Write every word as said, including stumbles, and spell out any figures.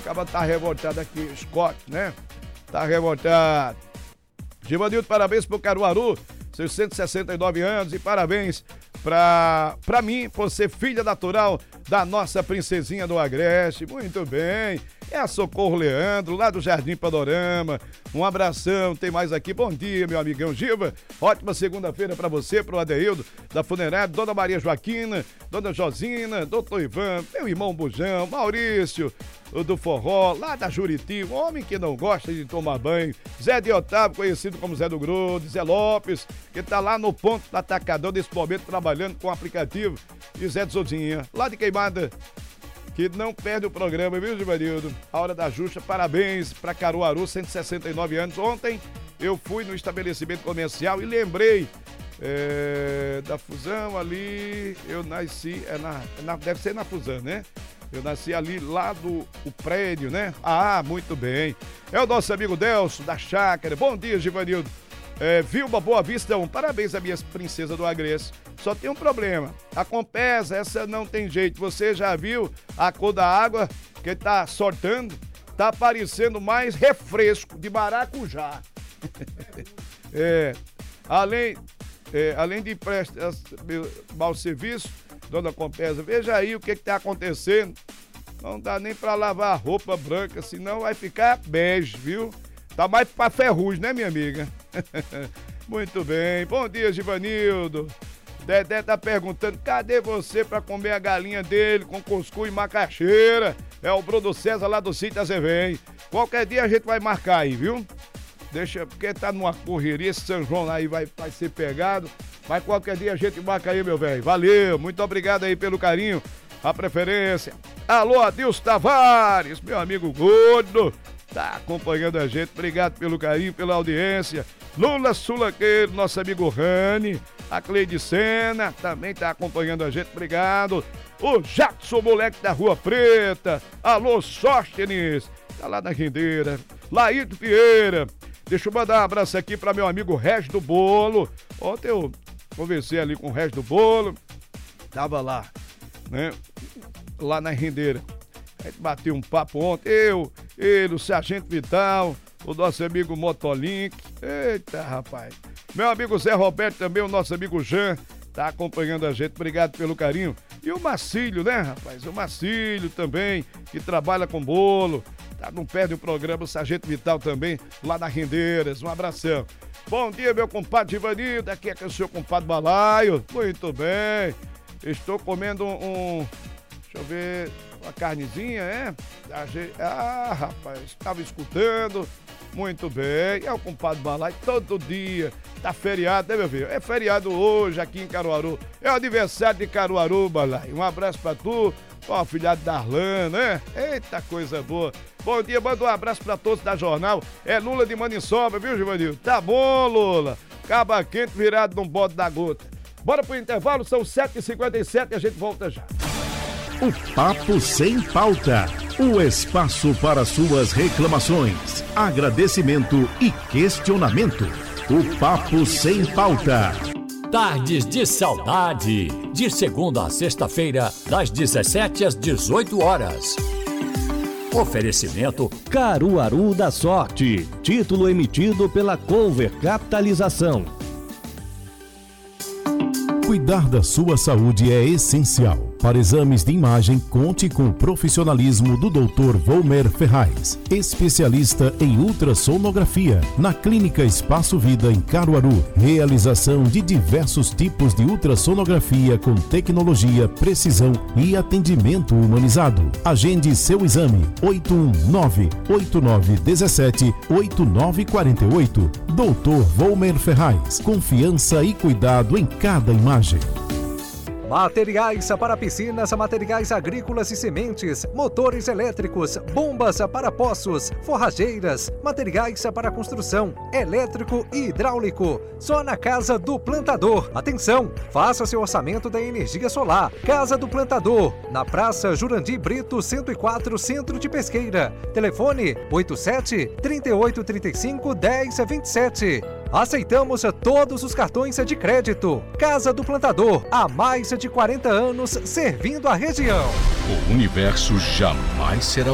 acaba tá revoltado aqui, Scott, né? Tá revoltado. Givanildo, parabéns pro Caruaru, seiscentos e sessenta e nove anos, e parabéns pra, pra mim, por ser filha natural da nossa princesinha do Agreste. Muito bem. É a Socorro Leandro, lá do Jardim Panorama. Um abração, tem mais aqui. Bom dia, meu amigão Giva. Ótima segunda-feira pra você, pro Adeildo, da Funerária, Dona Maria Joaquina, Dona Josina, Doutor Ivan, meu irmão Bujão, Maurício, o do Forró, lá da Juriti, um homem que não gosta de tomar banho. Zé de Otávio, conhecido como Zé do Grudo, Zé Lopes, que tá lá no ponto do atacador nesse momento, trabalhando com o aplicativo. E Zé de Zodinha, lá de Queimada, que não perde o programa, viu, Givanildo? A Hora da Justa, parabéns para Caruaru, cento e sessenta e nove anos. Ontem eu fui no estabelecimento comercial e lembrei é, da Fusão ali, eu nasci, é na, na, deve ser na Fusão, né? Eu nasci ali, lá do o prédio, né? Ah, muito bem. É o nosso amigo Delcio, da Chácara. Bom dia, Givanildo. É, Vilma Boa Vista, um parabéns à minha princesa do Agreste. Só tem um problema, a Compesa, essa não tem jeito. Você já viu a cor da água que tá sortando? Tá parecendo mais refresco de maracujá. é, além, é, além de prestar mau serviço, dona Compesa, veja aí o que que tá acontecendo. Não dá nem pra lavar roupa branca, senão vai ficar bege, viu? Tá mais pra ferrugem, né, minha amiga? Muito bem. Bom dia, Givanildo. Dedé tá perguntando, cadê você pra comer a galinha dele com cuscuz e macaxeira? É o Bruno César lá do sítio Azevém. Qualquer dia a gente vai marcar aí, viu? Deixa, porque tá numa correria, esse São João aí vai, vai ser pegado. Mas qualquer dia a gente marca aí, meu velho. Valeu, muito obrigado aí pelo carinho, a preferência. Alô, Adilson Tavares, meu amigo gordo. Tá acompanhando a gente, obrigado pelo carinho, pela audiência. Lula Sulaqueiro, nosso amigo Rani, a Cleide Sena, também tá acompanhando a gente, obrigado. O Jackson, moleque da Rua Preta, alô Sóstenes, tá lá na Rendeira. Laíto Vieira, deixa eu mandar um abraço aqui pra meu amigo Regis do Bolo. Ontem eu conversei ali com o Regis do Bolo, tava lá, né, lá na Rendeira. A gente bateu um papo ontem, eu, ele, o Sargento Vital, o nosso amigo Motolink. Eita, rapaz. Meu amigo Zé Roberto também, o nosso amigo Jean, tá acompanhando a gente. Obrigado pelo carinho. E o Marcílio, né, rapaz? O Marcílio também, que trabalha com bolo. Tá, não perde o programa, o Sargento Vital também, lá na Rendeiras. Um abração. Bom dia, meu compadre Givanildo. Aqui é que é o seu compadre Balaio. Muito bem. Estou comendo um... Deixa eu ver... Uma carnezinha, é? Ah, rapaz, estava escutando. Muito bem. É o compadre Balai, todo dia. Tá feriado, né, meu filho? É feriado hoje aqui em Caruaru. É o aniversário de Caruaru, Balai. Um abraço pra tu, ó, filhado da Arlan, né? Eita, coisa boa. Bom dia, manda um abraço pra todos da Jornal. É Lula de Maniçoba, viu, Givanildo? Tá bom, Lula. Caba quente virado num bode da gota. Bora pro intervalo, são sete e cinquenta e sete e a gente volta já. O Papo Sem Pauta, o espaço para suas reclamações, agradecimento e questionamento. O Papo Sem Pauta. Tardes de Saudade, de segunda a sexta-feira, das dezessete às dezoito horas. Oferecimento Caruaru da Sorte, título emitido pela Cover Capitalização. Cuidar da sua saúde é essencial. Para exames de imagem, conte com o profissionalismo do doutor Volmer Ferraz, especialista em ultrassonografia, na Clínica Espaço Vida em Caruaru. Realização de diversos tipos de ultrassonografia com tecnologia, precisão e atendimento humanizado. Agende seu exame oito um nove, oito nove um sete, oito nove quatro oito. doutor Volmer Ferraz, confiança e cuidado em cada imagem. Materiais para piscinas, materiais agrícolas e sementes, motores elétricos, bombas para poços, forrageiras, materiais para construção, elétrico e hidráulico. Só na Casa do Plantador. Atenção, faça seu orçamento da energia solar. Casa do Plantador, na Praça Jurandir Brito, cento e quatro, Centro de Pesqueira. Telefone oito sete, três oito três cinco, um zero dois sete. Aceitamos todos os cartões de crédito. Casa do Plantador, há mais de quarenta anos servindo a região. O universo jamais será